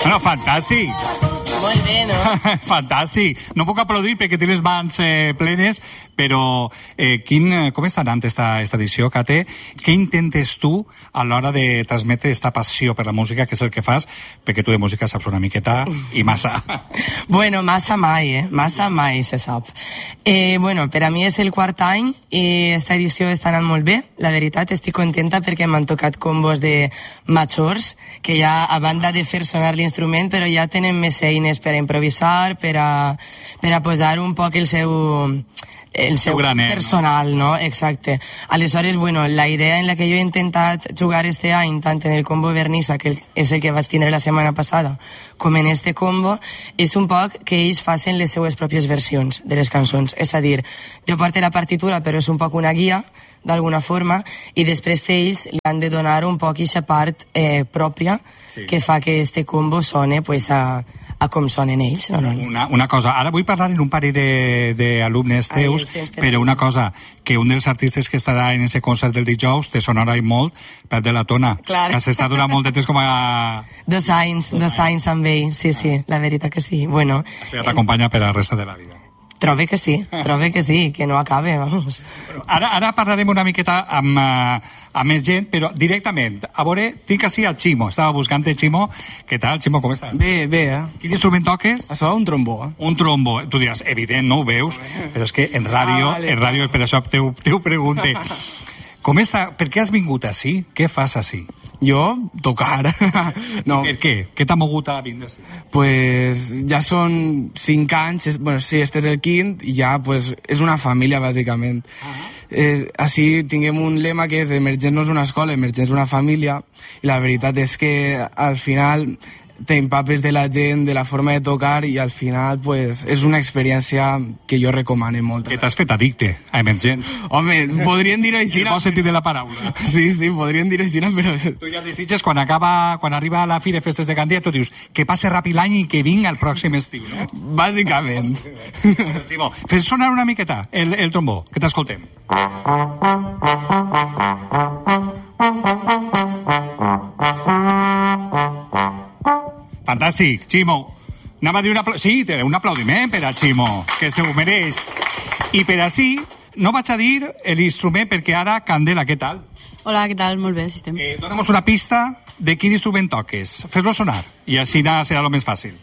Bueno, fantàstic. Molt bé, no? Fantàstic. No puc aplaudir perquè té les mans plenes, però com està anant esta edició, Kate? Què intentes tu a l'hora de transmetre esta passió per la música, que és el que fas, perquè tu de música saps una miqueta i massa. Bueno, massa mai, massa mai se sap. Bueno, per a mi és el quart any i esta edició està anant molt bé. La veritat, estic contenta perquè m'han tocat combos de majors, que ja, a banda de fer sonar l'instrument, però ja tenen més eines per a improvisar, per a posar un poc el seu graner, personal, no? Exacte. Aleshores, bueno, la idea en la que jo he intentat jugar este any, tant en el combo Vernissa, que és el que vaig tindre la setmana passada, com en este combo, és un poc que ells facin les seues pròpies versions de les cançons. És a dir, jo porto la partitura, però és un poc una guia, d'alguna forma, i després ells li han de donar un poc aquesta part pròpia, que fa que este combo sone pues, a com sonen ells. Una cosa, ara vull parlar en un parell d'alumnes teus, però una cosa, que un dels artistes que estarà en aquest concert del dijous te sonarà molt per de la Tona. Clar. Has estat durant molt de temps com a... 2 anys amb ell, sí, la veritat que sí. Bueno, això ja t'acompanya per a la resta de la vida. Trobe que sí, que no acabe, vamos. Ara parlarem una miqueta amb més gent, però directament. A veure, tinc així el Ximo. Estava buscant el Ximo. Què tal, Ximo, com estàs? Bé. Quin instrument toques? Això, un trombó. Un trombó. Tu diràs, evident, no ho veus, però és que en ràdio, per això t'ho pregunte. Com està? Per què has vingut així? Què fas així? Jo, tocar. No. Per què? Què t'ha mogut a vindre així? Pues ja són 5 anys, bueno, sí, este és el quint, i ja pues, és una família, bàsicament. Així tinguem un lema que és emergent no és una escola, emergent és una família, i la veritat és que al final t'empapes de la gent, de la forma de tocar, i al final pues, és una experiència que jo recomano molt. Que t'has fet addicte a Emergent. Home, podrien dir-ho així. En el bon sentit de la paraula. Sí, podrien dir-ho així, però... Tu ja desitges, quan arriba la fi de festes de Gandia, tu dius que passe ràpid l'any i que vinga el pròxim estiu, no? Bàsicament. Simó, fes sonar una miqueta el trombó, que t'escoltem. Fantàstic, Ximo. Anava a dir un aplaudiment per al Ximo, que se ho mereix. I per així, no vaig a dir l'instrument perquè ara, Candela, què tal? Hola, què tal? Molt bé, sí estem. Dóna'm una pista de quin instrument toques. Fes-lo sonar, i així serà el més fàcil.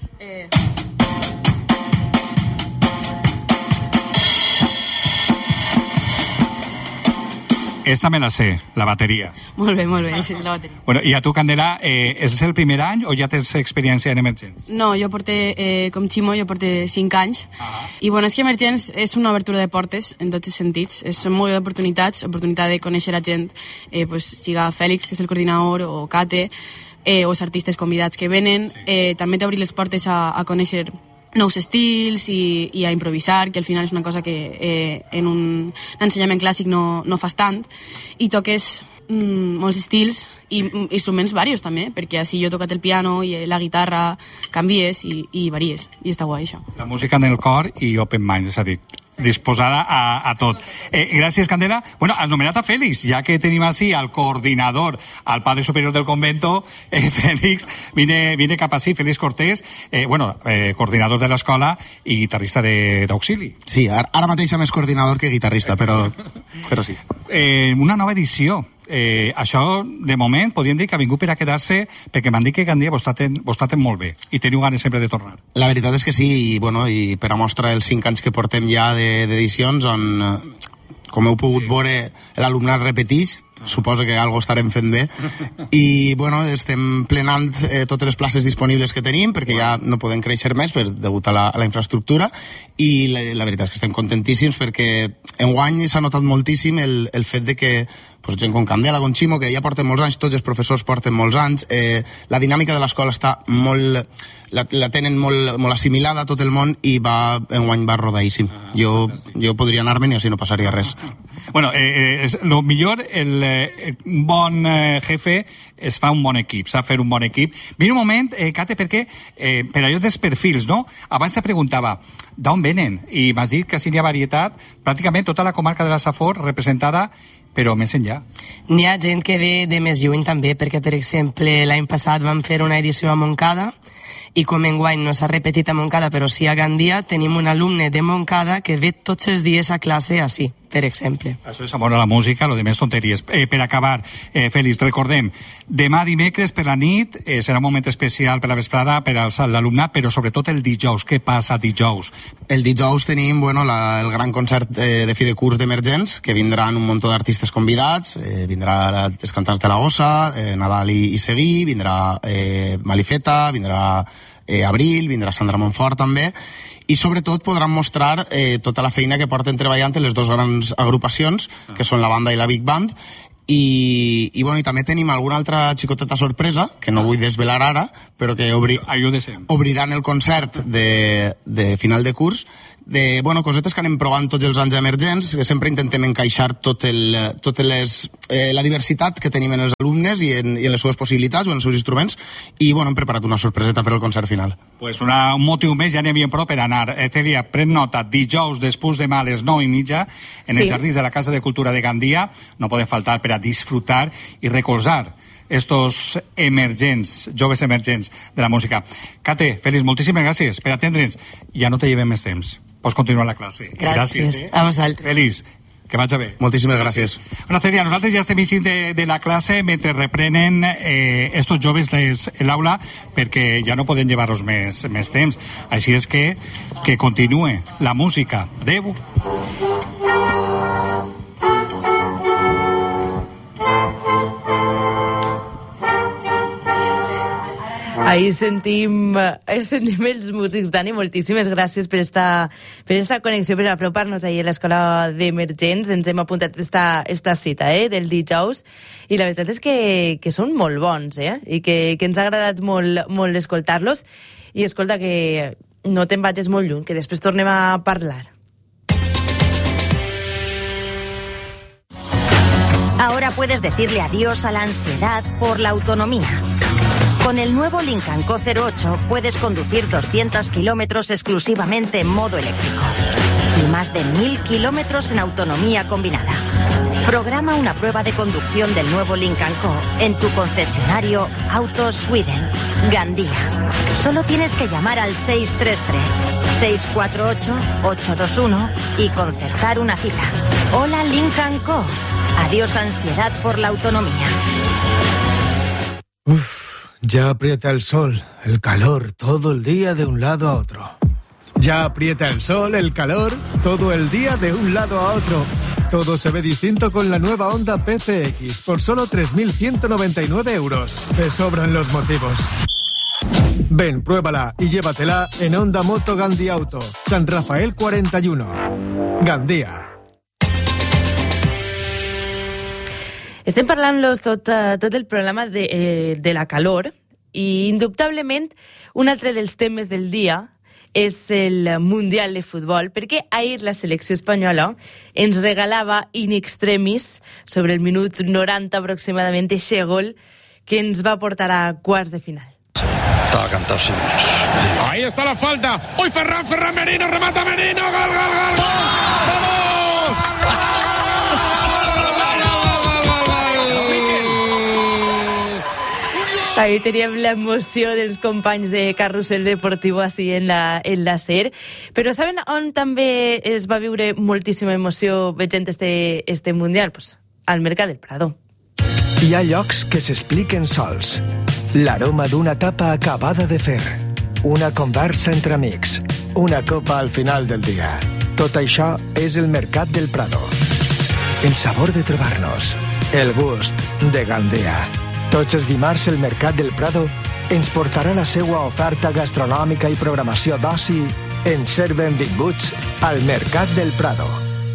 Esta me la sé, la bateria. Molt bé, sí, la bateria. Bueno, i a tu, Candela, és el primer any o ja tens experiència en Emergents? No, jo porté, com Ximo, jo porté 5 anys. I bueno, és que Emergents és una obertura de portes en tots els sentits. Són molt d'oportunitats, oportunitat de conèixer a gent, pues, siga Fèlix, que és el coordinador, o Kate, o els artistes convidats que venen. També t'obri les portes a conèixer nous estils i a improvisar, que al final és una cosa que en un ensenyament clàssic no fas tant, i toques molts estils i instruments varios també, perquè així jo he tocat el piano i la guitarra, canvies i varies, i està guai això. La música en el cor i open mind, és a dir, disposada a tot. Gràcies, Candela. Bueno, has nomenat a Félix, ja que tenim així al coordinador, al padre superior del convento, Félix, vine cap així, Félix Cortés, coordinador de l'escola i guitarrista d'auxili. Sí, ara mateix més coordinador que guitarrista, però sí. Una nova edició. Això, de moment, podríem dir que ha vingut per a quedar-se, perquè m'han dit que Gandia vos traten molt bé i teniu ganes sempre de tornar. La veritat és que sí, i per a mostra els 5 anys que portem ja d'edicions, on, com heu pogut veure, l'alumnat repeteix, suposo que algo estarem fent bé, i estem plenant totes les places disponibles que tenim, perquè ja no podem créixer més degut a la infraestructura, i la veritat és que estem contentíssims perquè enguany s'ha notat moltíssim el fet de que gent com Candela, com Ximo, que ja porten molts anys, tots els professors porten molts anys, la dinàmica de l'escola està molt... la tenen molt assimilada a tot el món i enguany va rodadíssim. Jo podria anar-me'n i així no passaria res. Bueno, lo millor, un bon jefe es fa un bon equip, sap fer un bon equip. Mira un moment, Kate, perquè per allò dels perfils, no? Abans te preguntava d'on venen, i m'has dit que si hi ha varietat, pràcticament tota la comarca de la Safor representada però més enllà. N'hi ha gent que ve de més lluny també, perquè, per exemple, l'any passat vam fer una edició a Montcada, i com enguany no s'ha repetit a Montcada, però sí a Gandia, tenim un alumne de Montcada que ve tots els dies a classe així, per exemple. Això és amor a la música, lo de més tonteries. Per acabar, Fèlix, recordem, demà dimecres per la nit serà un moment especial per la vesprada per l'alumnat, però sobretot el dijous. Què passa dijous? El dijous tenim el gran concert de fi de curs d'Emergents, que vindran un munt d'artistes convidats, vindrà els cantants de la Gossa, Nadal i Seguí, vindrà Malifeta, vindrà Abril, vindrà Sandra Montfort també, i sobretot podran mostrar tota la feina que porten treballant les dues grans agrupacions, que són la banda i la Big Band, i també tenim alguna altra xicoteta sorpresa, que no vull desvelar ara, però que obriran el concert de final de curs, de cosetes que anem provant tots els anys emergents, que sempre intentem encaixar la diversitat que tenim en els alumnes i en les seves possibilitats o en els seus instruments, i hem preparat una sorpreseta per al concert final. Pues un motiu més, ja n'hi havia prou per anar. Cèlia, pren nota, dijous després demà a les 9:30 en els jardins de la Casa de Cultura de Gandia, no poden faltar per a disfrutar i recolzar estos emergents, joves emergents de la música. Cate, Fèlix, moltíssimes gràcies per atendre'ns. Ja no te llevem més temps. Pots continuar la classe. Gràcies. A vosaltres. Fèlix, que vaig bé. Moltíssimes gràcies. Bueno, Cèlia, nosaltres ja estem eixint de la classe mentre reprenen estos joves l'aula, perquè ja no poden llevar-los més temps. Així és que continue la música. Adéu. Ahí sentim els músics. Dani, moltíssimes gràcies per esta connexió, per apropar-nos ahir a l'Escola d'Emergents. Ens hem apuntat esta cita del dijous, i la veritat és que són molt bons, i que ens ha agradat molt escoltar-los. I escolta, que no te'n vagis molt lluny, que després tornem a parlar. Ahora puedes decirle adiós a la ansiedad por la autonomía. Con el nuevo Lincoln Co 08 puedes conducir 200 kilómetros exclusivamente en modo eléctrico y más de 1000 kilómetros en autonomía combinada. Programa una prueba de conducción del nuevo Lincoln Co en tu concesionario Auto Sweden, Gandía. Solo tienes que llamar al 633-648-821 y concertar una cita. Hola Lincoln Co. Adiós ansiedad por la autonomía. Ya aprieta el sol, el calor, todo el día de un lado a otro. Ya aprieta el sol, el calor, todo el día de un lado a otro. Todo se ve distinto con la nueva Honda PCX por solo 3.199 euros. Te sobran los motivos. Ven, pruébala y llévatela en Honda Moto Gandia Auto, San Rafael 41. Gandia. Estem parlant-los tot el programa de la calor, i indubtablement un altre dels temes del dia és el Mundial de Futbol, perquè ahir la selecció espanyola ens regalava in extremis, sobre el minut 90 aproximadament, eixe gol que ens va portar a quarts de final. Estaba cantado 6 minutos. Ahí está la falta. ¡Uy, Ferran Merino! ¡Remata Merino! ¡Gol, gol, gol! ¡Vamos! Ahí teníem l'emoció dels companys de Carrusel Deportivo així en la SER. Però saben on també es va viure moltíssima emoció veient este Mundial? Pues al Mercat del Prado. Hi ha llocs que s'expliquen sols. L'aroma d'una tapa acabada de fer. Una conversa entre amics. Una copa al final del dia. Tot això és el Mercat del Prado. El sabor de trobar-nos. El gust de Gandia. Tots els dimarts el Mercat del Prado ens portarà la seva oferta gastronòmica i programació d'oci en Ser benvinguts al Mercat del Prado.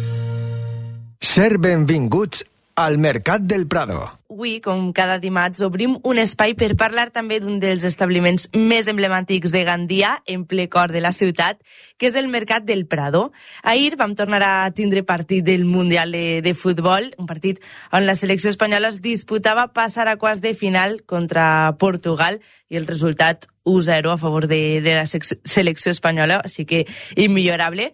Ser benvinguts al Mercat del Prado. Avui, com cada dimarts, obrim un espai per parlar també d'un dels establiments més emblemàtics de Gandia, en ple cor de la ciutat, que és el Mercat del Prado. Ahir vam tornar a tindre partit del Mundial de Futbol, un partit on la selecció espanyola es disputava passar a quarts de final contra Portugal, i el resultat 1-0 a favor de la selecció espanyola, així que immillorable.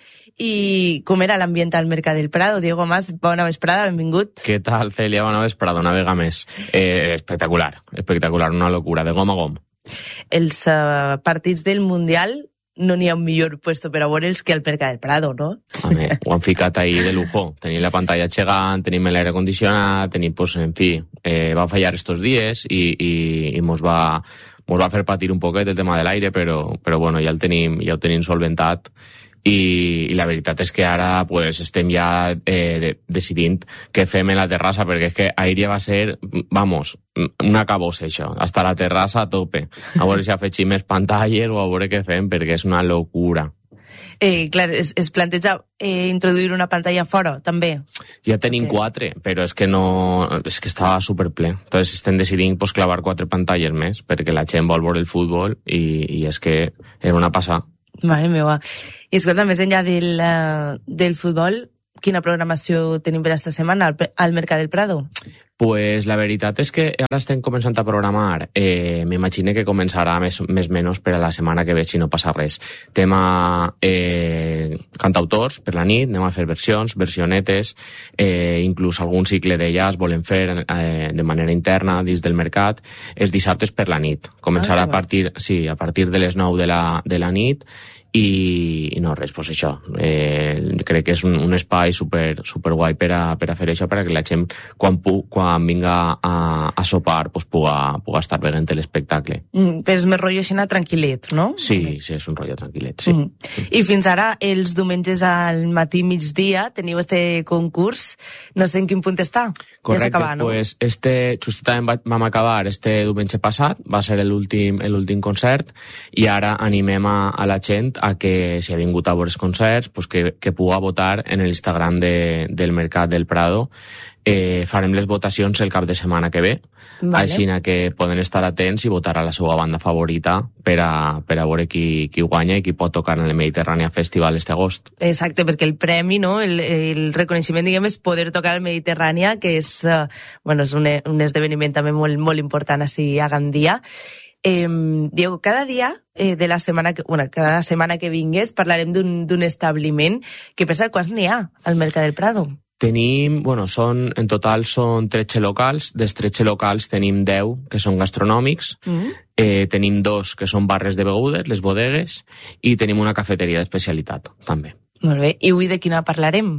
I com era l'ambient al Mercat del Prado? Diego Mas, bona vesprada, benvingut. Què tal, Celia? Bona vesprada, una vegada més. Espectacular, una locura, de gom a gom. Els partits del Mundial no n'hi ha un millor puesto per a veure'ls que al Mercat del Prado, no? Home, ho han ficat ahí de lujo. Tenim la pantalla gegant, tenim l'aire condicionat, tenim, pues, en fi, va fallar estos dies i mos va fer patir un poquet el tema de l'aire, però bueno, ja ho tenim solventat. I la veritat és que ara pues, estem ja decidint què fem en la terrassa, perquè és que ahir ja va ser, vamos, una cabossa això, hasta la terrassa a tope, a veure si afegim més pantalles o a veure què fem, perquè és una locura. Clar, es planteja introduir una pantalla fora, també? Ja tenim 4, però és que estava superple. Entonces estem decidint pues, clavar 4 pantalles més, perquè la gent vol veure el futbol i és que era una passada. Mare meva. I escolta, més enllà del futbol, quina programació tenim per esta setmana al Mercat del Prado? Pues la veritat és que ara estem començant a programar. M'imagino que començarà més o menys per a la setmana que ve, si no passa res. Tema cantautors per la nit, anem a fer versionetes, inclús algun cicle de jazz volem fer de manera interna dins del mercat, els dissabtes per la nit. Començarà a partir de les 9 de la nit i no, res, doncs això. Crec que és un espai super guai per a fer això, perquè la gent, quan vinga a sopar, doncs puga estar veient l'espectacle. Però és més rotllo així tranquil·let, no? Sí, és un rotllo tranquil·let, sí. I fins ara, els diumenges al matí migdia, teniu este concurs, no sé en quin punt està. Correcte, ja s'acaba, no? Pues justament vam acabar este diumenge passat, va ser l'últim concert, i ara animem a la gent a que si ha vingut a veure els concerts, pues que puga votar en l'Instagram del Mercat del Prado. Farem les votacions el cap de setmana que ve, així que poden estar atents i votar a la seva banda favorita per a veure qui guanya i qui pot tocar en el Mediterrània Festival este agost. Exacte, perquè el premi, no? el reconeixement, diguem, és poder tocar al Mediterrània, que és un esdeveniment també molt, molt important així a Gandia. Diego, cada dia de la setmana cada setmana que vingues parlarem d'un establiment que pensa quants n'hi ha al Mercat del Prado. Tenim, en total són 13 locals, dels 13 locals tenim 10 que són gastronòmics, tenim 2 que són barres de begudes, les bodegues, i tenim una cafeteria d'especialitat, també. Molt bé, i avui de quina parlarem?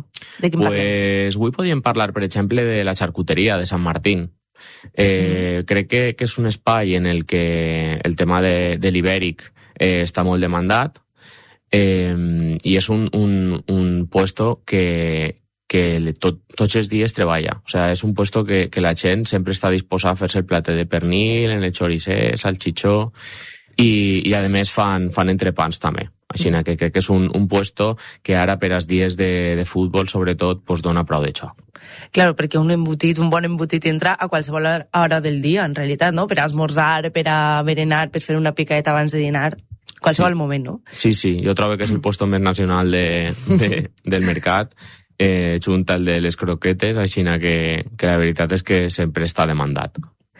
Avui podríem parlar, per exemple, de la xarcuteria de Sant Martín. Crec que és un espai en el que el tema de l'ibèric està molt demandat, i és un puesto que tots els dies treballa. O sigui, és un puesto que la gent sempre està disposada a fer-se el platet de pernil, en el choricé, salchichó, i a més fan entrepans també. Així que crec que és un puesto que ara per als dies de futbol sobretot dona prou de xoc. Claro, perquè un bon embotit entra a qualsevol hora del dia, en realitat, no? Per a esmorzar, per a berenar, per fer una picadeta abans de dinar, qualsevol moment, no? Sí, jo trobo que és el puesto més nacional del mercat, junt al de les croquetes, així que la veritat és que sempre està demandat.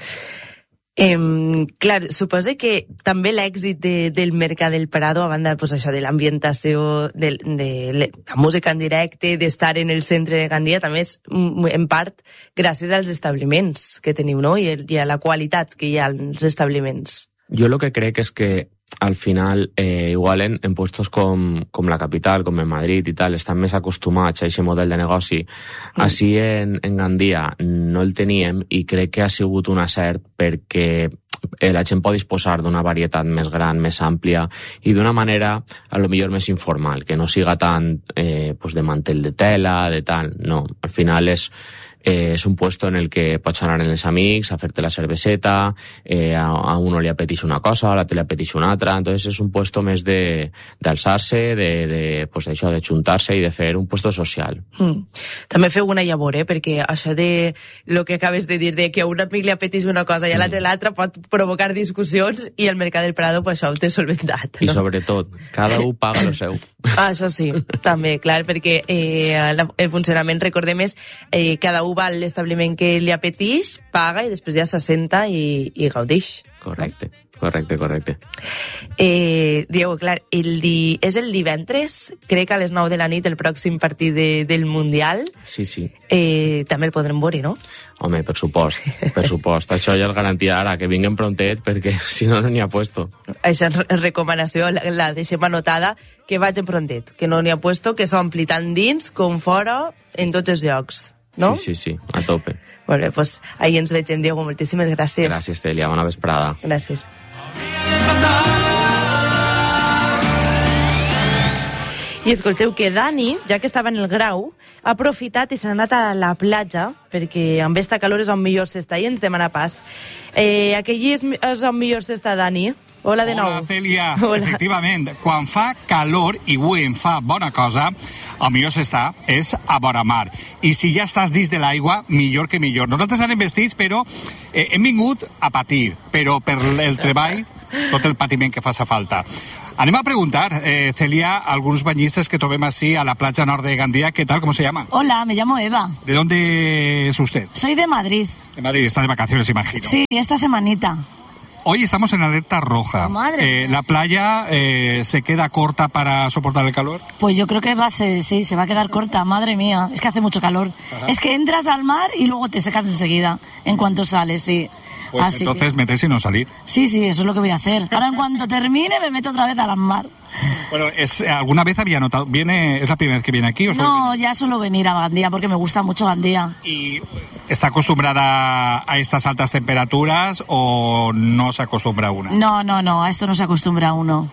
Clar, suposa que també l'èxit del Mercat del Prado, a banda això de l'ambientació, de la música en directe, d'estar en el centre de Gandia, també és en part gràcies als establiments que teniu, no? I a la qualitat que hi ha als establiments. Jo el que crec és que al final, igual en puestos com la capital, com en Madrid i tal, estan més acostumats a aquest model de negoci. Així en Gandia no el teníem i crec que ha sigut un acert perquè la gent pot disposar d'una varietat més gran, més àmplia i d'una manera a lo millor més informal, que no siga tant de mantel de tela, de tal. No, al final és un puesto en el que pots anar amb els amics a fer-te la cerveseta, a uno li apeteix una cosa, a l'altre li apeteix una altra, entonces és un puesto més d'alçar-se, de juntar-se i de fer un puesto social. També feu una llavor, perquè això de lo que acabes de dir, de que a un amic li apeteix una cosa i a l'altre pot provocar discussions, i el Mercat del Prado això ho té solventat. I sobretot, cada un paga lo seu. Això sí, també, clar, perquè el funcionament, recordem, és cada un va a l'establiment que li apeteix, paga i després ja s'assenta i gaudeix. Correcte. Diego, clar, és el divendres, crec a les 9 de la nit, el pròxim partit del Mundial. Sí, sí. També el podrem veure, no? Home, per supost. Això ja és garantia ara, que vinguem prontet, perquè si no n'hi ha puesto. Això és recomanació, la deixem anotada, que vagin prontet, que no n'hi ha puesto, que s'ompli tant dins com fora, en tots els llocs, no? Sí, a tope. Molt bé, doncs ahir ens vegem, Diego, moltíssimes gràcies. Gràcies, Celia, bona vesprada. Gràcies. I escolteu que Dani, ja que estava en el Grau, ha aprofitat i s'ha anat a la platja, perquè amb esta calor és on millor s'està, i ens demana pas. Aquell és on millor s'està, Dani? Hola de nou. Hola, Celia. Hola. Efectivament, quan fa calor i avui em fa bona cosa, el millor s'està és a vora mar. I si ja estàs dins de l'aigua, millor que millor. Nosaltres anem vestits, però hem vingut a patir, però per el treball, tot el patiment que faça falta. Anem a preguntar, Celia, a algunos bañistas que trobem así a la playa norte de Gandía. ¿Qué tal? ¿Cómo se llama? Hola, me llamo Eva. ¿De dónde es usted? Soy de Madrid. De Madrid, está de vacaciones, imagino. Sí, esta semanita. Hoy estamos en alerta roja. Madre ¿La playa se queda corta para soportar el calor? Pues yo creo que sí, se va a quedar corta, madre mía. Es que hace mucho calor. Ajá. Es que entras al mar y luego te secas enseguida, en cuanto sales, sí. Pues así entonces que... meterse y no salir. Sí, eso es lo que voy a hacer. Ahora en cuanto termine me meto otra vez al mar. Bueno, ¿alguna vez había notado? ¿Es la primera vez que viene aquí? ¿O no, ya suelo venir a Gandía porque me gusta mucho Gandía. ¿Y está acostumbrada a estas altas temperaturas o no se acostumbra una? No, a esto no se acostumbra uno.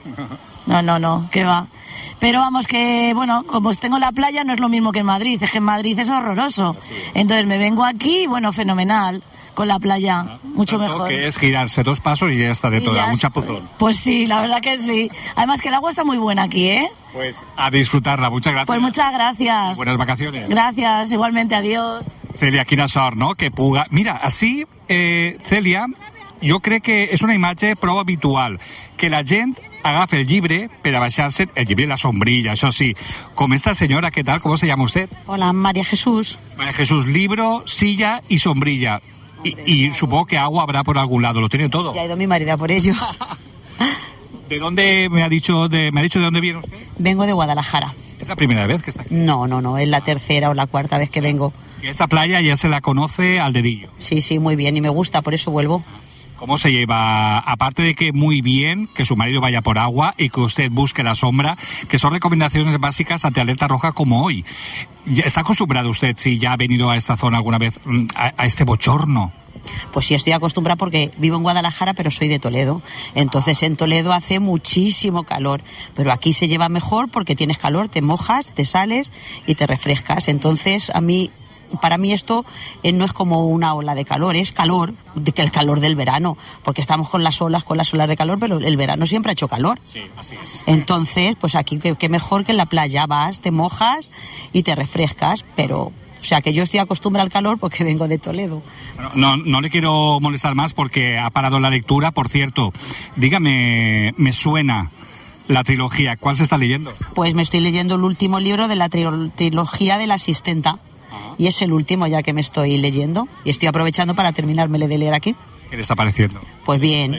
No, ¿qué va? Pero vamos que, bueno, como tengo la playa no es lo mismo que en Madrid. Es que en Madrid es horroroso. Entonces me vengo aquí, bueno, fenomenal. Con la playa, mucho mejor. Que es girarse 2 pasos y ya está de toda, un chapuzón. Pues sí, la verdad que sí. Además que el agua está muy buena aquí, ¿eh? Pues a disfrutarla, muchas gracias. Pues muchas gracias. Buenas vacaciones. Gracias, igualmente, adiós. Celia, quina sort, no?, que puga... Mira, así, Celia, jo crec que és una imatge prou habitual, que la gent agafa el llibre per a baixar-se, el llibre i la sombrilla, això sí. Com esta senyora, ¿qué tal? ¿Cómo se llama usted? Hola, María Jesús. María Jesús, libro, silla y sombrilla. Y supongo que agua habrá por algún lado, lo tiene todo. Ya ha ido mi marido por ello. ¿De dónde me ha dicho de dónde viene usted? Vengo de Guadalajara. ¿Es la primera vez que está aquí? No, es la tercera o la cuarta vez que vengo. ¿Y esta playa ya se la conoce al dedillo? Sí, muy bien, y me gusta, por eso vuelvo. ¿Cómo se lleva? Aparte de que muy bien, que su marido vaya por agua y que usted busque la sombra, que son recomendaciones básicas ante alerta roja como hoy. ¿Está acostumbrado usted, si ya ha venido a esta zona alguna vez, a este bochorno? Pues sí, estoy acostumbrada porque vivo en Guadalajara, pero soy de Toledo. Entonces en Toledo hace muchísimo calor, pero aquí se lleva mejor porque tienes calor, te mojas, te sales y te refrescas. Entonces para mí esto no es como una ola de calor, es calor, el calor del verano, porque estamos con las olas de calor, pero el verano siempre ha hecho calor. Sí, así es. Entonces, pues aquí qué mejor que en la playa, vas, te mojas y te refrescas, pero... O sea, que yo estoy acostumbrada al calor porque vengo de Toledo. Bueno, no le quiero molestar más porque ha parado la lectura. Por cierto, dígame, me suena la trilogía. ¿Cuál se está leyendo? Pues me estoy leyendo el último libro de la trilogía de la asistenta. Y es el último ya que me estoy leyendo. Y estoy aprovechando para terminármelo de leer aquí. ¿Qué le está pareciendo? Pues bien.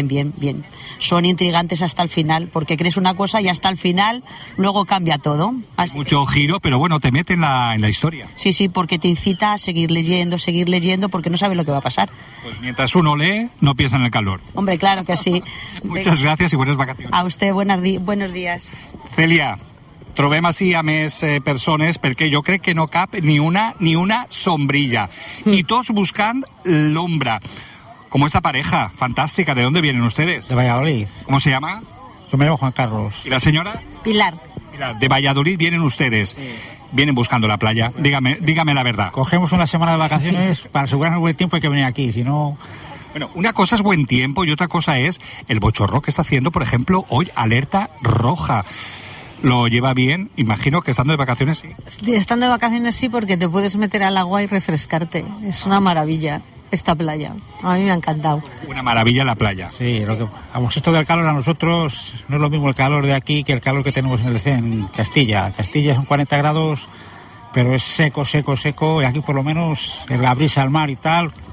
Son intrigantes hasta el final, porque crees una cosa y hasta el final luego cambia todo. Hay mucho giro, pero bueno, te mete en la historia. Sí, porque te incita a seguir leyendo, porque no sabes lo que va a pasar. Pues mientras uno lee, no piensa en el calor. Hombre, claro que sí. Muchas gracias y buenas vacaciones. A usted, buenos días. Celia, trobem així a més persones perquè jo crec que no cap ni una sombrilla. I tots buscant l'ombra. Como esta pareja fantástica. ¿De dónde vienen ustedes? De Valladolid. ¿Cómo se llama? Yo me llamo Juan Carlos. ¿Y la señora? Pilar. De Valladolid vienen ustedes. Sí. Vienen buscando la playa. Dígame la verdad. Cogemos una semana de vacaciones para asegurarnos el buen tiempo, hay que venir aquí, si no... Bueno, una cosa es buen tiempo y otra cosa es el bochorno que está haciendo, por ejemplo, hoy alerta roja. ¿Lo lleva bien? Imagino que estando de vacaciones sí. Estando de vacaciones sí, porque te puedes meter al agua y refrescarte. Es una maravilla esta playa. A mí me ha encantado. Una maravilla la playa. Sí, vamos, esto del calor a nosotros no es lo mismo el calor de aquí que el calor que tenemos en Castilla. Castilla son 40 grados, pero es seco, y aquí por lo menos en la brisa al mar y tal,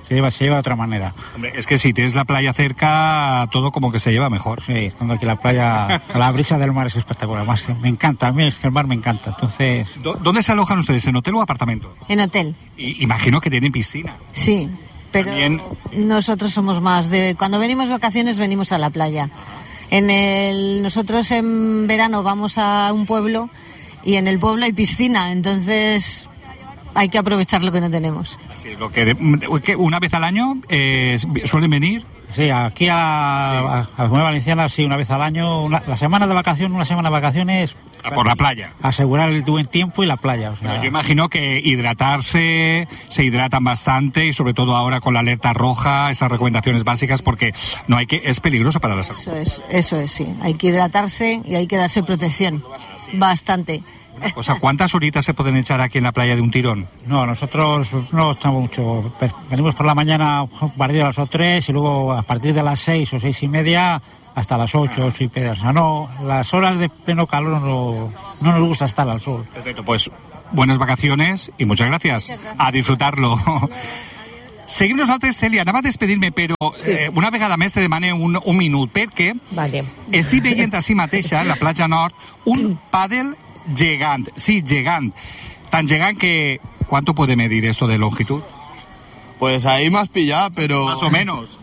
se lleva de otra manera. Hombre, es que si tienes la playa cerca, todo como que se lleva mejor. Sí, estando aquí la playa, la brisa del mar es espectacular. Más que me encanta, a mí es que el mar me encanta. Entonces, ¿dónde se alojan ustedes? ¿En hotel o apartamento? En hotel. Imagino que tienen piscina. Sí, pero también... nosotros somos más de cuando venimos de vacaciones venimos a la playa. Nosotros en verano vamos a un pueblo y en el pueblo hay piscina, entonces hay que aprovechar lo que no tenemos. Así es, que una vez al año suelen venir. Sí, aquí a la Comunidad Valenciana, sí, una vez al año, una semana de vacaciones. Por la playa. Asegurar el buen tiempo y la playa. O sea. Bueno, yo imagino que hidratarse, se hidratan bastante y sobre todo ahora con la alerta roja, esas recomendaciones básicas, porque es peligroso para la salud. Eso es, sí. Hay que hidratarse y hay que darse protección. Bastante. O sea, ¿cuántas horitas se pueden echar aquí en la playa de un tirón? No, nosotros no estamos mucho. Venimos por la mañana a partir de las 3 y luego a partir de las 6 o 6:30 hasta las 8 y media. O sea, no, las horas de pleno calor no nos gusta estar al sol. Perfecto, pues buenas vacaciones y muchas gracias. A disfrutarlo. Seguim nosaltres, Cèlia, anava a despedir-me, però una vegada més te demane un minut, perquè estic veient a si mateixa, en la platja nord, un pàdel gegant. Sí, gegant. Tan gegant que... ¿Cuánto puede medir esto de longitud? Pues ahí más pillado, pero... Más o menos.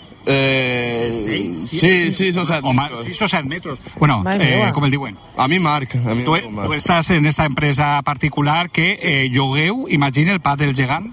6 o 7 metros. 6 o 7 metros. Bueno, com el diuen? A mi Marc. Tu estàs en esta empresa particular que llogueu, imagina, el pàdel gegant?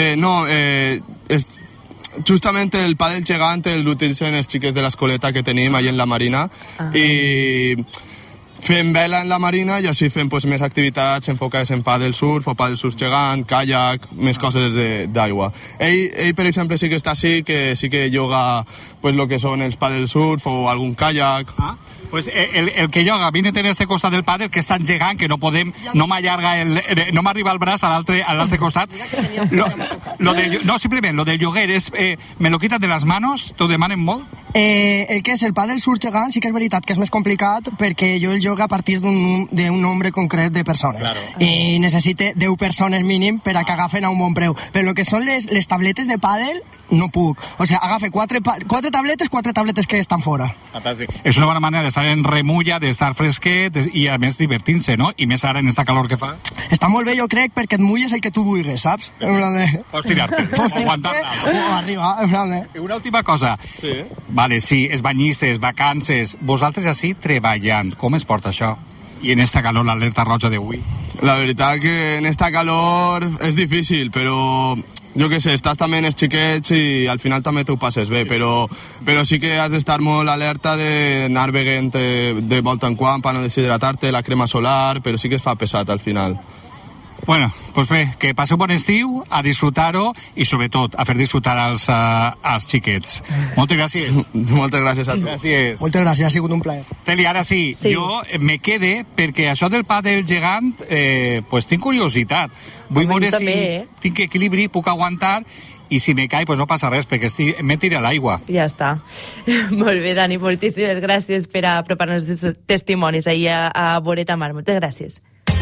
Justament el pàdel gegant l'utilitzen els xiquets de l'escoleta que tenim allà en la Marina i fem vela en la Marina i així fem més activitats enfocades en pàdel surf o pàdel surf gegant, kayak, més coses d'aigua. Ell, per exemple, sí que està així, que sí que lloga lo que són els pàdel surf o algun kayak. Pues el que yoga vine a tener este costat del pàdel que és tan gegant que no m'allarga no m'arriba el braç a l'altre costat. Simplement, lo del lloguer és me lo quitas de las manos, t'ho demanen molt? El que és el pàdel surf gegant sí que és veritat que és més complicat perquè jo el jogo a partir d'un nombre concret de persones. I necessite 10 persones mínim per a que agafen a un bon preu. Però el que són les tabletes de pàdel no puc. O sigui, agafe 4 tabletes que estan fora. Fantàstic. És una bona manera d'estar en remulla, d'estar fresquet i a més divertint-se, no? I més ara en esta calor que fa. Està molt bé, jo crec, perquè et mulles el que tu vulguis, saps? Pots tirar-te. Pots tirar-te o arribar. Una última cosa. Sí. Vale, sí, és banyistes, vacances. Vosaltres així treballant, com es porta això? I en esta calor, l'alerta roja d'avui? La veritat que en esta calor és difícil, però jo què sé, estàs també en els xiquets i al final també t'ho passes bé, però sí que has d'estar molt alerta d'anar veient de volta en quan per no deshidratar-te, la crema solar, però sí que es fa pesat al final. Bueno, doncs bé, que passeu bon estiu, a disfrutar-ho i sobretot a fer disfrutar als xiquets. Moltes gràcies. Moltes gràcies a tu. Gràcies. Moltes gràcies, ha sigut un plaer. Cèlia, ara sí, jo me quede perquè això del pàdel gegant, pues tinc curiositat. Vull veure si tinc equilibri, puc aguantar i si me caig, pues no passa res, perquè m'he tirat a l'aigua. Ja està. Molt bé, Dani, moltíssimes gràcies per apropar-nos testimonis ahir a Boreta Mar. Moltes gràcies.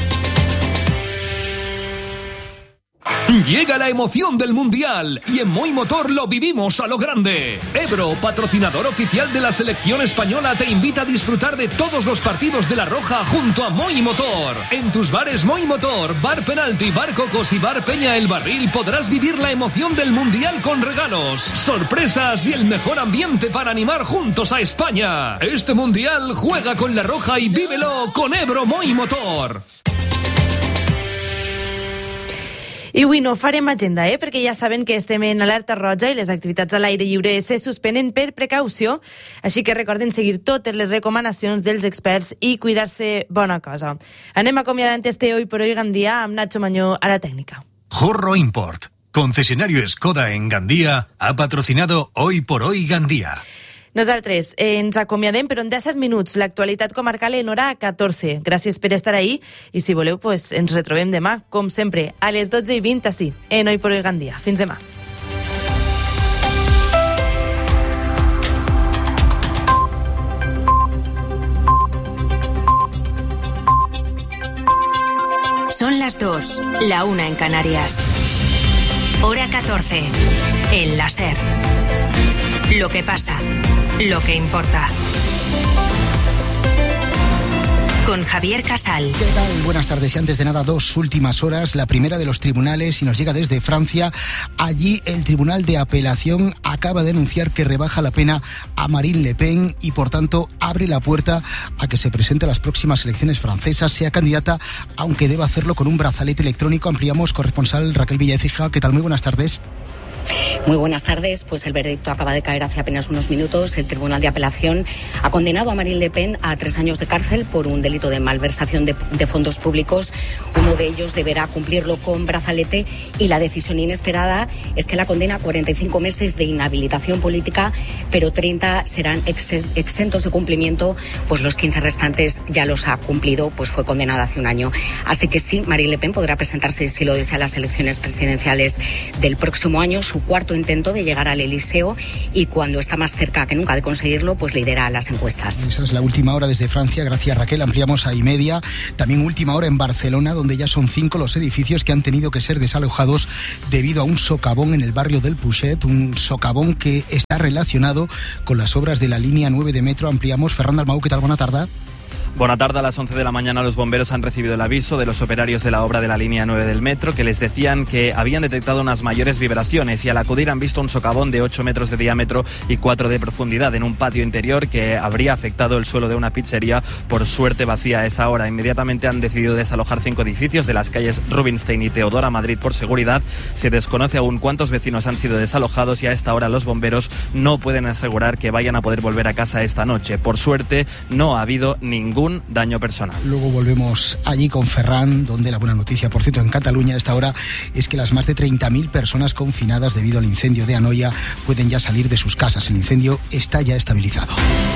Llega la emoción del Mundial y en Moi Motor lo vivimos a lo grande. Ebro, patrocinador oficial de la selección española, te invita a disfrutar de todos los partidos de La Roja junto a Moi Motor. En tus bares Moi Motor, Bar Penalti, Bar Cocos y Bar Peña El Barril podrás vivir la emoción del Mundial con regalos, sorpresas y el mejor ambiente para animar juntos a España. Este Mundial juega con La Roja y vívelo con Ebro Moi Motor. I avui no farem agenda, perquè ja saben que estem en alerta roja i les activitats a l'aire lliure se suspenen per precaució, així que recorden seguir totes les recomanacions dels experts i cuidar-se bona cosa. Anem acomiadant este Hoy por Hoy Gandía amb Nacho Mañó a la tècnica. Jorro Import, concesionario Skoda en Gandía, ha patrocinado Hoy por Hoy Gandía. Nosaltres ens acomiadem, però en 17 minuts, l'actualitat comarcal en hora 14. Gràcies per estar ahí i si voleu, pues, ens retrobem demà, com sempre, a les 12:20 ací, en Hoy por Hoy Gandía. Fins demà. Son las 2, la 1 en Canarias. Hora 14. en la SER. Lo que pasa, lo que importa. Con Javier Casal. ¿Qué tal? Buenas tardes. Y antes de nada, 2 últimas horas. La primera de los tribunales, y nos llega desde Francia. Allí el Tribunal de Apelación acaba de anunciar que rebaja la pena a Marine Le Pen y, por tanto, abre la puerta a que se presente a las próximas elecciones francesas, sea candidata, aunque deba hacerlo con un brazalete electrónico. Ampliamos, corresponsal Raquel Villaecija. ¿Qué tal? Muy buenas tardes. Muy buenas tardes. Pues el veredicto acaba de caer hace apenas unos minutos. El Tribunal de Apelación ha condenado a Marine Le Pen a 3 años de cárcel por un delito de malversación de fondos públicos. Uno de ellos deberá cumplirlo con brazalete y la decisión inesperada es que la condena a 45 meses de inhabilitación política, pero 30 serán exentos de cumplimiento, pues los 15 restantes ya los ha cumplido, pues fue condenada hace un año. Así que sí, Marine Le Pen podrá presentarse, si lo desea, a las elecciones presidenciales del próximo año, su cuarto intento de llegar al Elíseo, y cuando está más cerca que nunca de conseguirlo, pues lidera las encuestas. Esa es la última hora desde Francia. Gracias, Raquel. Ampliamos a y media. También última hora en Barcelona, donde ya son 5 los edificios que han tenido que ser desalojados debido a un socavón en el barrio del Puget, un socavón que está relacionado con las obras de la línea 9 de metro. Ampliamos. Ferran Dalmau, ¿qué tal? Buena tarde. Buena tarde. A las 11 de la mañana los bomberos han recibido el aviso de los operarios de la obra de la línea 9 del metro, que les decían que habían detectado unas mayores vibraciones, y al acudir han visto un socavón de 8 metros de diámetro y 4 de profundidad en un patio interior que habría afectado el suelo de una pizzería, por suerte vacía a esa hora. Inmediatamente han decidido desalojar 5 edificios de las calles Rubinstein y Teodora Madrid por seguridad. Se desconoce aún cuántos vecinos han sido desalojados, y a esta hora los bomberos no pueden asegurar que vayan a poder volver a casa esta noche. Por suerte no ha habido ningún daño personal. Luego volvemos allí con Ferran, donde la buena noticia, por cierto, en Cataluña a esta hora es que las más de 30.000 personas confinadas debido al incendio de Anoia pueden ya salir de sus casas. El incendio está ya estabilizado.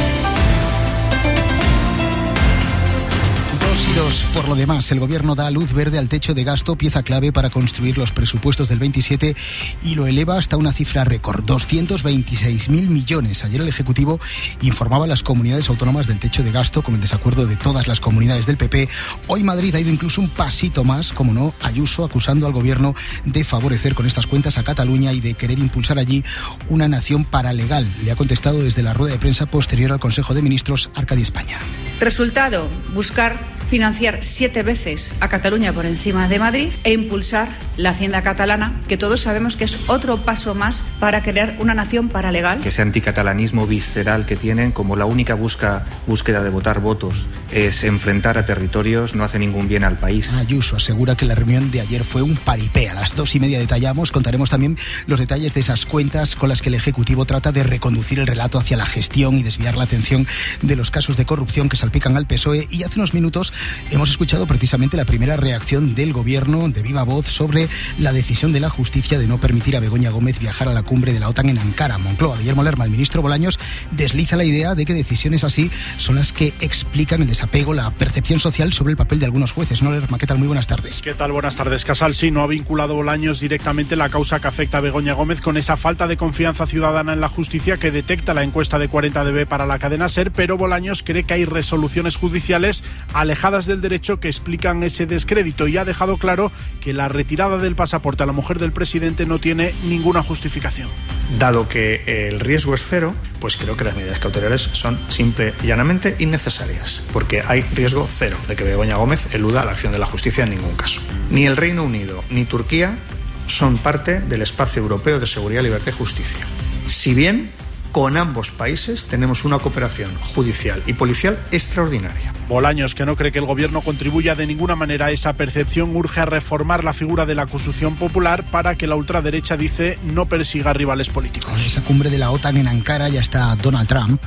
2. Por lo demás, el gobierno da luz verde al techo de gasto, pieza clave para construir los presupuestos del 27, y lo eleva hasta una cifra récord, 226.000 millones. Ayer el Ejecutivo informaba a las comunidades autónomas del techo de gasto con el desacuerdo de todas las comunidades del PP. Hoy Madrid ha ido incluso un pasito más, como no, Ayuso acusando al gobierno de favorecer con estas cuentas a Cataluña y de querer impulsar allí una nación paralegal. Le ha contestado desde la rueda de prensa posterior al Consejo de Ministros Arcadi España. Resultado, buscar financiar 7 veces a Cataluña por encima de Madrid e impulsar la hacienda catalana, que todos sabemos que es otro paso más para crear una nación paralegal. Que ese anticatalanismo visceral que tienen, como la única búsqueda de votar votos es enfrentar a territorios, no hace ningún bien al país. Ayuso asegura que la reunión de ayer fue un paripé. A las 2:30 detallamos, contaremos también los detalles de esas cuentas con las que el Ejecutivo trata de reconducir el relato hacia la gestión y desviar la atención de los casos de corrupción que salpican al PSOE. Y hace unos minutos hemos escuchado precisamente la primera reacción del gobierno de viva voz sobre la decisión de la justicia de no permitir a Begoña Gómez viajar a la cumbre de la OTAN en Ankara. Moncloa, Guillermo Lerma, el ministro Bolaños, desliza la idea de que decisiones así son las que explican el desapego, la percepción social sobre el papel de algunos jueces. ¿No, Lerma? ¿Qué tal? Muy buenas tardes. ¿Qué tal? Buenas tardes, Casal. Sí, no ha vinculado Bolaños directamente la causa que afecta a Begoña Gómez con esa falta de confianza ciudadana en la justicia que detecta la encuesta de 40dB para la cadena SER, pero Bolaños cree que hay resoluciones judiciales alejadas del derecho que explican ese descrédito, y ha dejado claro que la retirada del pasaporte a la mujer del presidente no tiene ninguna justificación. Dado que el riesgo es cero, pues creo que las medidas cautelares son simple y llanamente innecesarias, porque hay riesgo cero de que Begoña Gómez eluda la acción de la justicia en ningún caso. Ni el Reino Unido ni Turquía son parte del espacio europeo de seguridad, libertad y justicia. Si bien con ambos países tenemos una cooperación judicial y policial extraordinaria. Bolaños, que no cree que el gobierno contribuya de ninguna manera a esa percepción, urge a reformar la figura de la acusación popular para que la ultraderecha, dice, no persiga rivales políticos. En esa cumbre de la OTAN en Ankara ya está Donald Trump,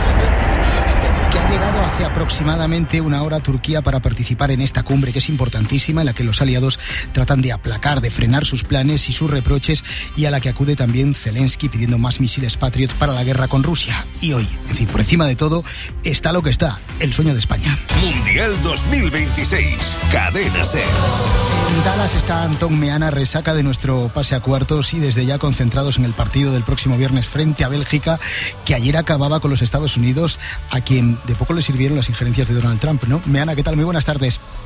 que ha llegado hace aproximadamente una hora a Turquía para participar en esta cumbre, que es importantísima, en la que los aliados tratan de aplacar, de frenar sus planes y sus reproches, y a la que acude también Zelensky pidiendo más misiles Patriot para la guerra con Rusia. Y hoy, en fin, por encima de todo, está lo que está, el sueño de España. Mundial 2026, Cadena SER. En Dallas está Antón Meana, resaca de nuestro pase a cuartos y desde ya concentrados en el partido del próximo viernes frente a Bélgica, que ayer acababa con los Estados Unidos, a quien de poco le sirvieron las injerencias de Donald Trump, ¿no? Meana, ¿qué tal? Muy buenas tardes.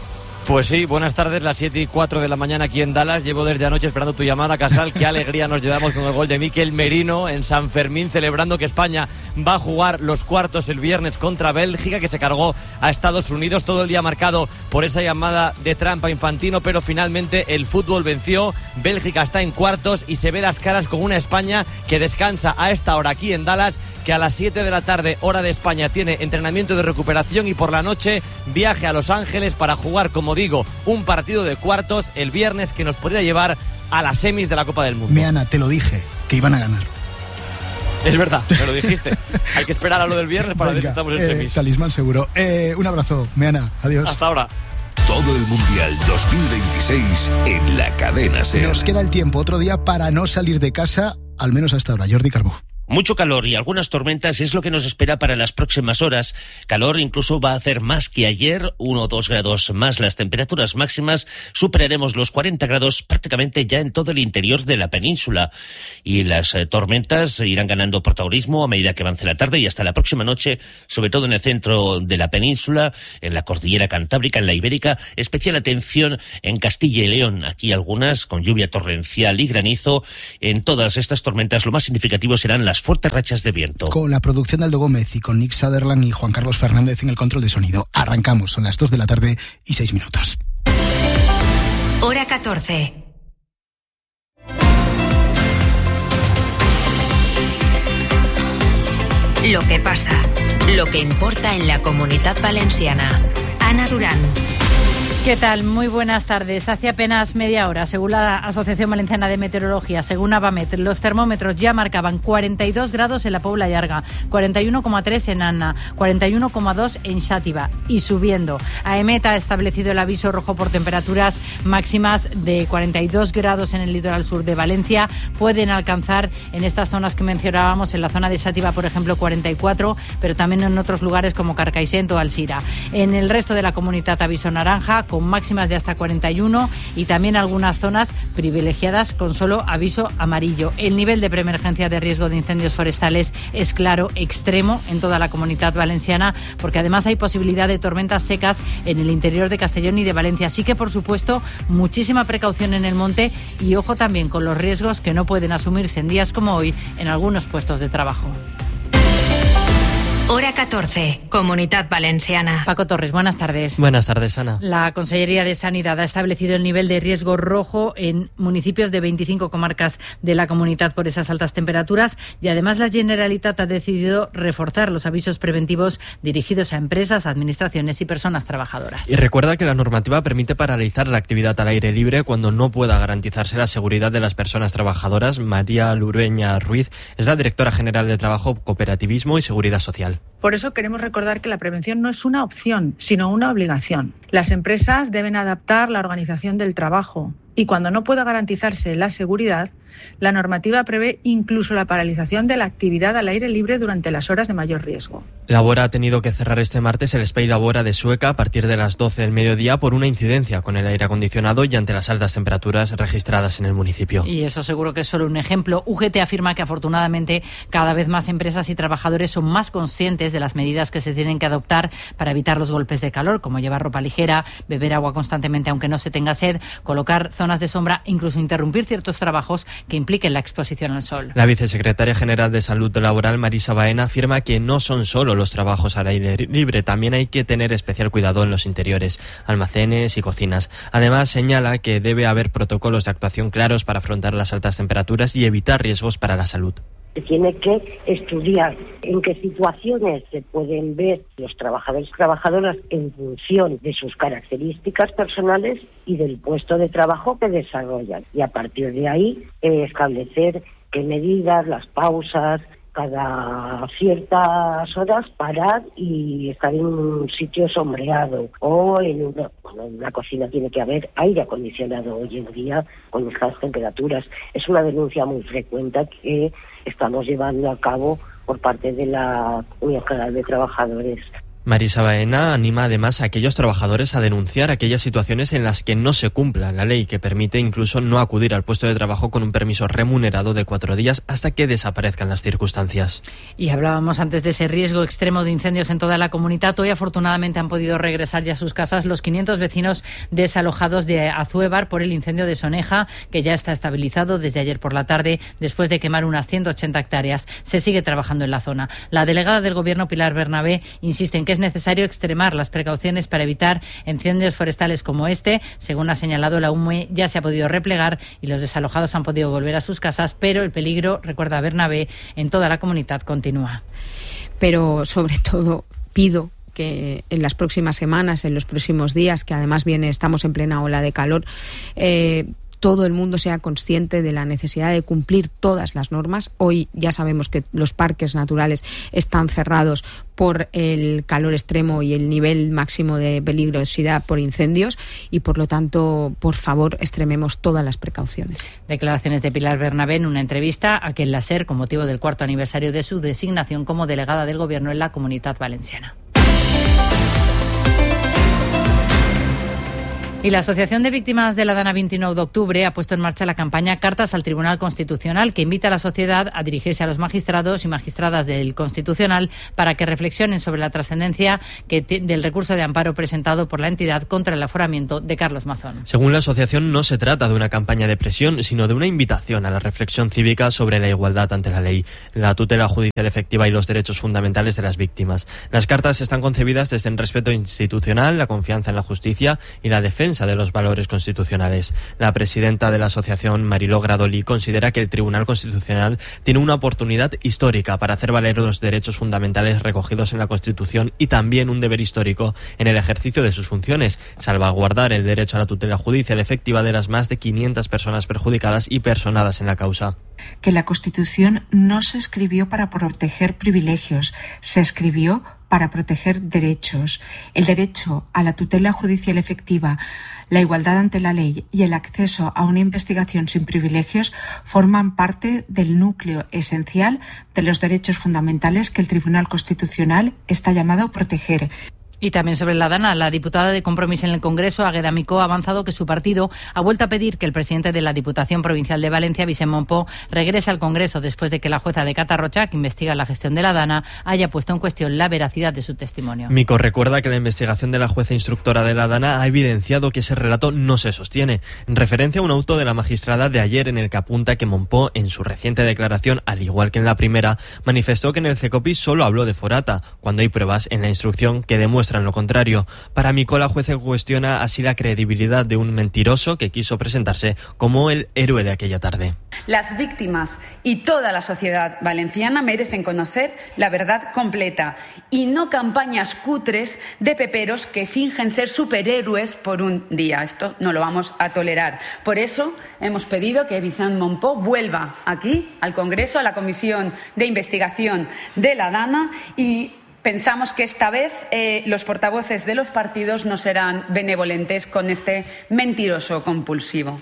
Pues sí, buenas tardes, las 7:04 de la mañana aquí en Dallas. Llevo desde anoche esperando tu llamada, Casal. Qué alegría nos llevamos con el gol de Mikel Merino en San Fermín, celebrando que España va a jugar los cuartos el viernes contra Bélgica, que se cargó a Estados Unidos. Todo el día marcado por esa llamada de trampa Infantino, pero finalmente el fútbol venció. Bélgica está en cuartos y se ve las caras con una España que descansa a esta hora aquí en Dallas, que a las 7 de la tarde, hora de España, tiene entrenamiento de recuperación y por la noche viaje a Los Ángeles para jugar, como digo, un partido de cuartos el viernes que nos podría llevar a las semis de la Copa del Mundo. Meana, te lo dije, que iban a ganar. Es verdad, me lo dijiste. Hay que esperar a lo del viernes para ver si estamos en semis. Talismán seguro. Un abrazo, Meana, adiós. Hasta ahora. Todo el Mundial 2026 en la cadena SER. Nos queda el tiempo otro día para no salir de casa, al menos hasta ahora. Jordi Carbó. Mucho calor y algunas tormentas es lo que nos espera para las próximas horas. Calor incluso va a hacer más que ayer, 1 o 2 grados más. Las temperaturas máximas superaremos los 40 grados prácticamente ya en todo el interior de la península. Y las tormentas irán ganando protagonismo a medida que avance la tarde y hasta la próxima noche, sobre todo en el centro de la península, en la cordillera cantábrica, en la ibérica. Especial atención en Castilla y León. Aquí algunas con lluvia torrencial y granizo. En todas estas tormentas lo más significativo serán las fuertes rachas de viento. Con la producción de Aldo Gómez y con Nick Sutherland y Juan Carlos Fernández en el control de sonido. Arrancamos, son las 2 de la tarde y 6 minutos. Hora 14. Lo que pasa, lo que importa en la Comunitat Valenciana. Ana Durán. ¿Qué tal? Muy buenas tardes. Hace apenas media hora, según la Asociación Valenciana de Meteorología, según Avamet, los termómetros ya marcaban 42 grados en la Pobla Llarga, 41,3 en Anna, 41,2 en Xàtiva y subiendo. AEMET ha establecido el aviso rojo por temperaturas máximas de 42 grados en el litoral sur de Valencia. Pueden alcanzar en estas zonas que mencionábamos, en la zona de Xàtiva, por ejemplo, 44, pero también en otros lugares como Carcaixent o Alzira. En el resto de la comunidad, aviso naranja, con máximas de hasta 41 y también algunas zonas privilegiadas con solo aviso amarillo. El nivel de preemergencia de riesgo de incendios forestales es claro, extremo en toda la Comunitat Valenciana, porque además hay posibilidad de tormentas secas en el interior de Castellón y de Valencia. Así que, por supuesto, muchísima precaución en el monte y ojo también con los riesgos que no pueden asumirse en días como hoy en algunos puestos de trabajo. Hora 14, Comunitat Valenciana. Paco Torres, buenas tardes. Buenas tardes, Ana. La Consellería de Sanidad ha establecido el nivel de riesgo rojo en municipios de 25 comarcas de la comunidad por esas altas temperaturas y además la Generalitat ha decidido reforzar los avisos preventivos dirigidos a empresas, administraciones y personas trabajadoras. Y recuerda que la normativa permite paralizar la actividad al aire libre cuando no pueda garantizarse la seguridad de las personas trabajadoras. María Lureña Ruiz es la directora general de Trabajo, Cooperativismo y Seguridad Social. Por eso queremos recordar que la prevención no es una opción, sino una obligación. Las empresas deben adaptar la organización del trabajo y cuando no pueda garantizarse la seguridad, la normativa prevé incluso la paralización de la actividad al aire libre durante las horas de mayor riesgo. Labora ha tenido que cerrar este martes el Espai Labora de Sueca a partir de las 12 del mediodía por una incidencia con el aire acondicionado y ante las altas temperaturas registradas en el municipio. Y eso seguro que es solo un ejemplo. UGT afirma que afortunadamente cada vez más empresas y trabajadores son más conscientes de las medidas que se tienen que adoptar para evitar los golpes de calor, como llevar ropa ligera, beber agua constantemente aunque no se tenga sed, colocar zonas de sombra, incluso interrumpir ciertos trabajos que impliquen la exposición al sol. La vicesecretaria general de Salud Laboral, Marisa Baena, afirma que no son solo los trabajos al aire libre, también hay que tener especial cuidado en los interiores, almacenes y cocinas. Además, señala que debe haber protocolos de actuación claros para afrontar las altas temperaturas y evitar riesgos para la salud. Se tiene que estudiar en qué situaciones se pueden ver los trabajadores y trabajadoras en función de sus características personales y del puesto de trabajo que desarrollan. Y a partir de ahí establecer qué medidas, las pausas, cada ciertas horas parar y estar en un sitio sombreado o en una cocina tiene que haber aire acondicionado hoy en día con estas temperaturas. Es una denuncia muy frecuente que estamos llevando a cabo por parte de la Unión General de Trabajadores. Marisa Baena anima además a aquellos trabajadores a denunciar aquellas situaciones en las que no se cumpla la ley, que permite incluso no acudir al puesto de trabajo con un permiso remunerado de 4 días hasta que desaparezcan las circunstancias. Y hablábamos antes de ese riesgo extremo de incendios en toda la comunidad. Hoy afortunadamente han podido regresar ya a sus casas los 500 vecinos desalojados de Azuévar por el incendio de Soneja, que ya está estabilizado desde ayer por la tarde después de quemar unas 180 hectáreas. Se sigue trabajando en la zona. La delegada del Gobierno, Pilar Bernabé, insiste en que es necesario extremar las precauciones para evitar incendios forestales como este. Según ha señalado, la UME ya se ha podido replegar y los desalojados han podido volver a sus casas, pero el peligro, recuerda Bernabé, en toda la comunidad continúa. Pero sobre todo pido que en las próximas semanas, en los próximos días, que además estamos en plena ola de calor, todo el mundo sea consciente de la necesidad de cumplir todas las normas. Hoy ya sabemos que los parques naturales están cerrados por el calor extremo y el nivel máximo de peligrosidad por incendios y, por lo tanto, por favor, extrememos todas las precauciones. Declaraciones de Pilar Bernabé en una entrevista a Aquel Láser con motivo del 4º aniversario de su designación como delegada del Gobierno en la Comunitat Valenciana. Y la Asociación de Víctimas de la Dana 29 de octubre ha puesto en marcha la campaña Cartas al Tribunal Constitucional, que invita a la sociedad a dirigirse a los magistrados y magistradas del Constitucional para que reflexionen sobre la trascendencia del recurso de amparo presentado por la entidad contra el aforamiento de Carlos Mazón. Según la asociación, no se trata de una campaña de presión, sino de una invitación a la reflexión cívica sobre la igualdad ante la ley, la tutela judicial efectiva y los derechos fundamentales de las víctimas. Las cartas están concebidas desde el respeto institucional, la confianza en la justicia y la defensa de los valores constitucionales. La presidenta de la asociación, Mariló Gradoli, considera que el Tribunal Constitucional tiene una oportunidad histórica para hacer valer los derechos fundamentales recogidos en la Constitución y también un deber histórico en el ejercicio de sus funciones, salvaguardar el derecho a la tutela judicial efectiva de las más de 500 personas perjudicadas y personadas en la causa. Que la Constitución no se escribió para proteger privilegios, se escribió para proteger derechos. El derecho a la tutela judicial efectiva, la igualdad ante la ley y el acceso a una investigación sin privilegios forman parte del núcleo esencial de los derechos fundamentales que el Tribunal Constitucional está llamado a proteger. Y también sobre la Dana, la diputada de Compromís en el Congreso, Águeda Micó, ha avanzado que su partido ha vuelto a pedir que el presidente de la Diputación Provincial de Valencia, Vicent Mompó, regrese al Congreso después de que la jueza de Catarroja, que investiga la gestión de la Dana, haya puesto en cuestión la veracidad de su testimonio. Micó recuerda que la investigación de la jueza instructora de la Dana ha evidenciado que ese relato no se sostiene, en referencia a un auto de la magistrada de ayer en el que apunta que Mompó, en su reciente declaración, al igual que en la primera, manifestó que en el CECOPI solo habló de Forata, cuando hay pruebas en la instrucción que demuestran lo contrario. Para Micó, la jueza cuestiona así la credibilidad de un mentiroso que quiso presentarse como el héroe de aquella tarde. Las víctimas y toda la sociedad valenciana merecen conocer la verdad completa y no campañas cutres de peperos que fingen ser superhéroes por un día. Esto no lo vamos a tolerar. Por eso hemos pedido que Vicent Mompó vuelva aquí al Congreso, a la Comisión de Investigación de la Dana, y pensamos que esta vez los portavoces de los partidos no serán benevolentes con este mentiroso compulsivo.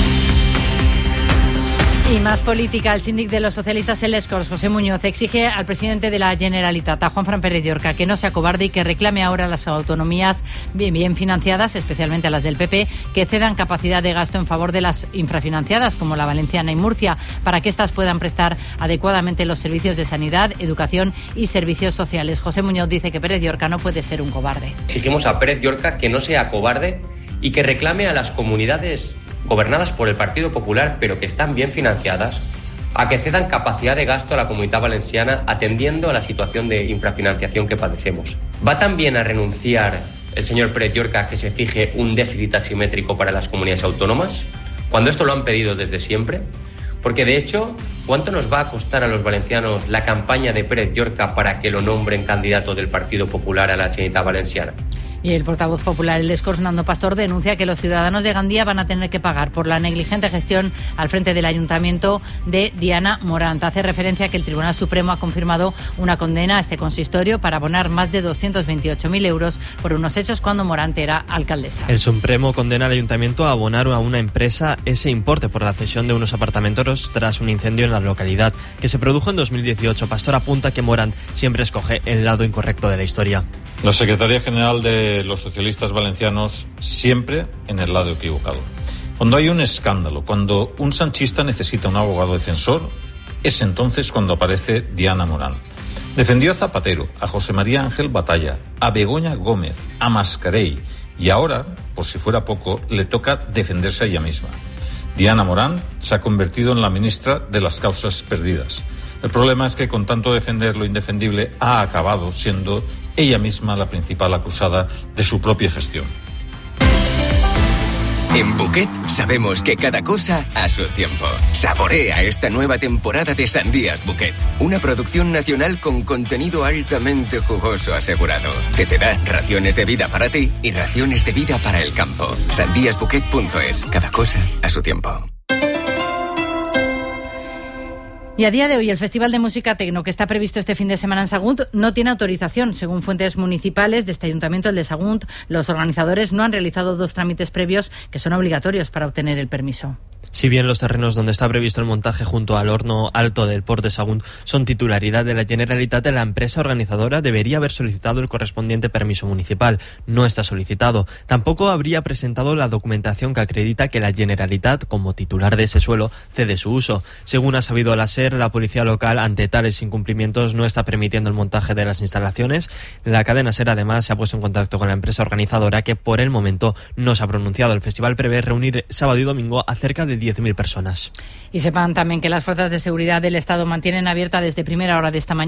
Y más política, el síndic de los socialistas en Les Corts, José Muñoz, exige al presidente de la Generalitat, a Juanfran Pérez de Orca, que no sea cobarde y que reclame ahora a las autonomías bien financiadas, especialmente a las del PP, que cedan capacidad de gasto en favor de las infrafinanciadas, como la valenciana y Murcia, para que éstas puedan prestar adecuadamente los servicios de sanidad, educación y servicios sociales. José Muñoz dice que Pérez de Orca no puede ser un cobarde. Exigimos a Pérez de Orca que no sea cobarde y que reclame a las comunidades gobernadas por el Partido Popular, pero que están bien financiadas, a que cedan capacidad de gasto a la Comunidad Valenciana atendiendo a la situación de infrafinanciación que padecemos. ¿Va también a renunciar el señor Pérez de Orca a que se fije un déficit asimétrico para las comunidades autónomas, cuando esto lo han pedido desde siempre? Porque, de hecho, ¿cuánto nos va a costar a los valencianos la campaña de Pérez de Orca para que lo nombren candidato del Partido Popular a la Generalitat Valenciana? Y el portavoz popular, el Les Corts, Nando Pastor, denuncia que los ciudadanos de Gandía van a tener que pagar por la negligente gestión al frente del ayuntamiento de Diana Morant. Hace referencia a que el Tribunal Supremo ha confirmado una condena a este consistorio para abonar más de 228.000 euros por unos hechos cuando Morant era alcaldesa. El Supremo condena al ayuntamiento a abonar a una empresa ese importe por la cesión de unos apartamentos tras un incendio en la localidad que se produjo en 2018. Pastor apunta que Morant siempre escoge el lado incorrecto de la historia. La Secretaría General de los Socialistas Valencianos siempre en el lado equivocado. Cuando hay un escándalo, cuando un sanchista necesita un abogado defensor, es entonces cuando aparece Diana Morán. Defendió a Zapatero, a José María Ángel Batalla, a Begoña Gómez, a Mascarell y ahora, por si fuera poco, le toca defenderse a ella misma. Diana Morán se ha convertido en la ministra de las causas perdidas. El problema es que con tanto defender lo indefendible ha acabado siendo ella misma la principal acusada de su propia gestión. En Bouquet sabemos que cada cosa a su tiempo. Saborea esta nueva temporada de Sandías Bouquet, una producción nacional con contenido altamente jugoso asegurado, que te da raciones de vida para ti y raciones de vida para el campo. Sandíasbouquet.es, cada cosa a su tiempo. Y a día de hoy el Festival de Música Tecno que está previsto este fin de semana en Sagunt no tiene autorización. Según fuentes municipales de este ayuntamiento, el de Sagunt, los organizadores no han realizado 2 trámites previos que son obligatorios para obtener el permiso. Si bien los terrenos donde está previsto el montaje junto al horno alto del Port de Sagunt son titularidad de la Generalitat, la empresa organizadora debería haber solicitado el correspondiente permiso municipal. No está solicitado. Tampoco habría presentado la documentación que acredita que la Generalitat, como titular de ese suelo, cede su uso. Según ha sabido la SER, la policía local, ante tales incumplimientos, no está permitiendo el montaje de las instalaciones. La cadena SER, además, se ha puesto en contacto con la empresa organizadora, que por el momento no se ha pronunciado. El festival prevé reunir sábado y domingo a cerca de 10.000 personas. Y sepan también que las fuerzas de seguridad del Estado mantienen abierta desde primera hora de esta mañana